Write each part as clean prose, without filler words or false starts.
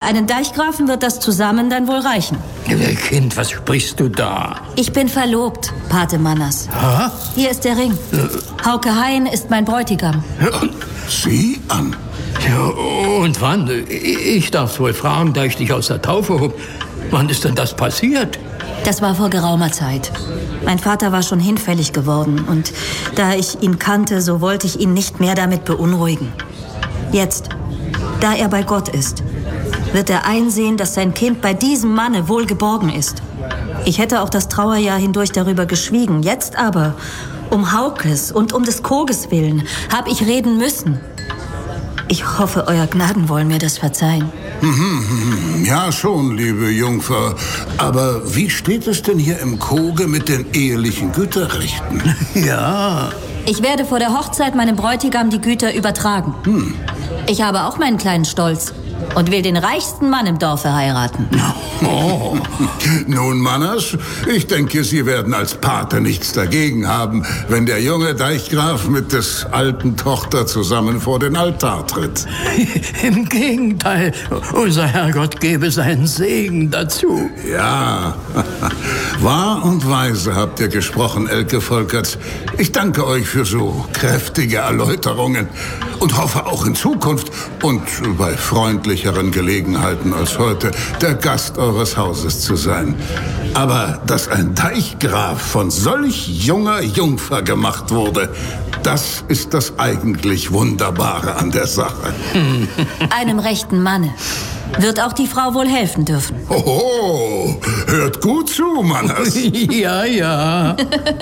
einen Deichgrafen wird das zusammen dann wohl reichen. Kind, was sprichst du da? Ich bin verlobt, Pate Manners. Ha? Hier ist der Ring. Hauke Hein ist mein Bräutigam. Sieh an. Ja, und wann? Ich darf wohl fragen, da ich dich aus der Taufe hob. Wann ist denn das passiert? Das war vor geraumer Zeit. Mein Vater war schon hinfällig geworden und da ich ihn kannte, so wollte ich ihn nicht mehr damit beunruhigen. Jetzt, da er bei Gott ist, wird er einsehen, dass sein Kind bei diesem Manne wohl geborgen ist. Ich hätte auch das Trauerjahr hindurch darüber geschwiegen. Jetzt aber, um Haukes und um des Koges willen, habe ich reden müssen. Ich hoffe, euer Gnaden wollen mir das verzeihen. Ja, schon, liebe Jungfer. Aber wie steht es denn hier im Koge mit den ehelichen Güterrechten? Ja. Ich werde vor der Hochzeit meinem Bräutigam die Güter übertragen. Ich habe auch meinen kleinen Stolz und will den reichsten Mann im Dorfe heiraten. Oh. Nun, Manners, ich denke, Sie werden als Pate nichts dagegen haben, wenn der junge Deichgraf mit des alten Tochter zusammen vor den Altar tritt. Im Gegenteil, unser Herrgott gebe seinen Segen dazu. Ja, wahr und weise habt ihr gesprochen, Elke Volkerts. Ich danke euch für so kräftige Erläuterungen und hoffe auch in Zukunft und bei freundlicheren Gelegenheiten als heute der Gast eures Hauses zu sein. Aber dass ein Deichgraf von solch junger Jungfer gemacht wurde, das ist das eigentlich Wunderbare an der Sache. Einem rechten Manne wird auch die Frau wohl helfen dürfen. Oh, hört gut zu, Manners. Ja, ja.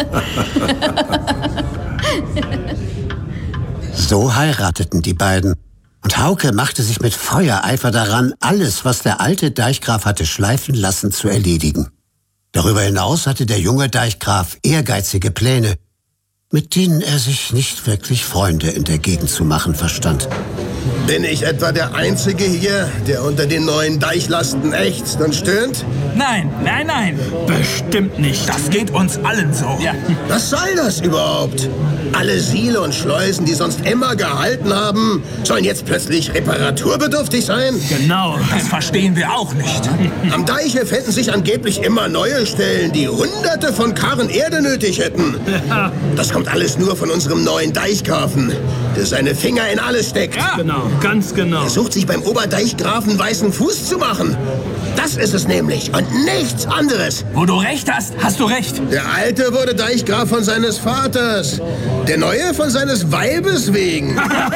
So heirateten die beiden. Und Hauke machte sich mit Feuereifer daran, alles, was der alte Deichgraf hatte schleifen lassen, zu erledigen. Darüber hinaus hatte der junge Deichgraf ehrgeizige Pläne, mit denen er sich nicht wirklich Freunde in der Gegend zu machen verstand. Bin ich etwa der Einzige hier, der unter den neuen Deichlasten ächzt und stöhnt? Nein, nein, nein. Bestimmt nicht. Das geht uns allen so. Ja. Was soll das überhaupt? Alle Siele und Schleusen, die sonst immer gehalten haben, sollen jetzt plötzlich reparaturbedürftig sein? Genau, das verstehen wir auch nicht. Am Deiche fänden sich angeblich immer neue Stellen, die Hunderte von Karren Erde nötig hätten. Das kommt alles nur von unserem neuen Deichgrafen, der seine Finger in alles steckt. Ja, genau, ganz genau. Er sucht sich beim Oberdeichgrafen weißen Fuß zu machen. Das ist es nämlich und nichts anderes. Wo du recht hast, hast du recht. Der Alte wurde Deichgraf von seines Vaters. Der Neue von seines Weibes wegen.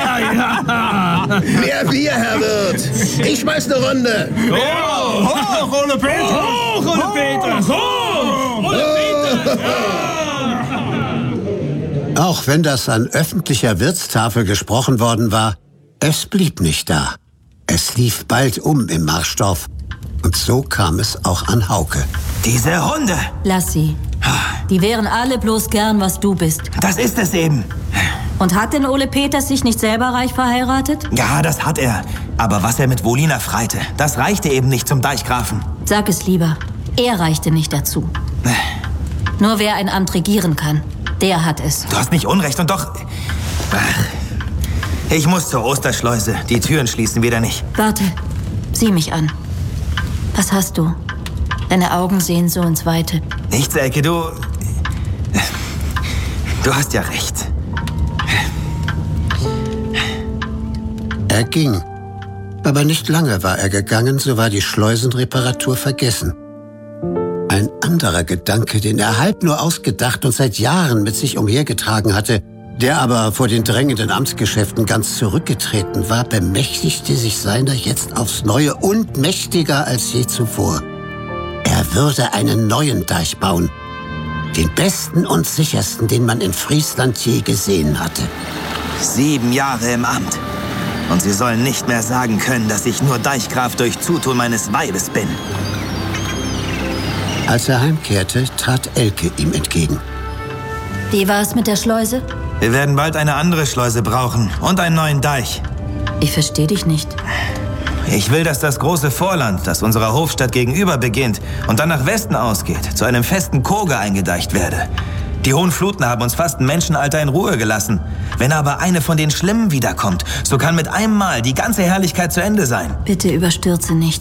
Mehr Bier, Herr Wirt. Ich schmeiß eine Runde. Oh, hoch, Ole Peter. Hoch, Ole Peter. Hoch, Ole Peter. Auch wenn das an öffentlicher Wirtstafel gesprochen worden war, es blieb nicht da. Es lief bald im Marschdorf. Und so kam es auch an Hauke. Diese Hunde! Lass sie. Die wären alle bloß gern, was du bist. Das ist es eben. Und hat denn Ole Peters sich nicht selber reich verheiratet? Ja, das hat er. Aber was er mit Wolina freite, das reichte eben nicht zum Deichgrafen. Sag es lieber. Er reichte nicht dazu. Nur wer ein Amt regieren kann, der hat es. Du hast nicht Unrecht und doch... Ich muss zur Osterschleuse. Die Türen schließen wieder nicht. Warte, sieh mich an. Was hast du? Deine Augen sehen so ins Weite. Nichts, Elke, du hast ja recht. Er ging. Aber nicht lange war er gegangen, so war die Schleusenreparatur vergessen. Ein anderer Gedanke, den er halb nur ausgedacht und seit Jahren mit sich umhergetragen hatte, der aber vor den drängenden Amtsgeschäften ganz zurückgetreten war, bemächtigte sich seiner jetzt aufs Neue und mächtiger als je zuvor. Er würde einen neuen Deich bauen. Den besten und sichersten, den man in Friesland je gesehen hatte. 7 Jahre im Amt. Und Sie sollen nicht mehr sagen können, dass ich nur Deichgraf durch Zutun meines Weibes bin. Als er heimkehrte, trat Elke ihm entgegen. Wie war es mit der Schleuse? Wir werden bald eine andere Schleuse brauchen und einen neuen Deich. Ich verstehe dich nicht. Ich will, dass das große Vorland, das unserer Hofstadt gegenüber beginnt und dann nach Westen ausgeht, zu einem festen Koge eingedeicht werde. Die hohen Fluten haben uns fast ein Menschenalter in Ruhe gelassen. Wenn aber eine von den Schlimmen wiederkommt, so kann mit einem Mal die ganze Herrlichkeit zu Ende sein. Bitte überstürze nicht.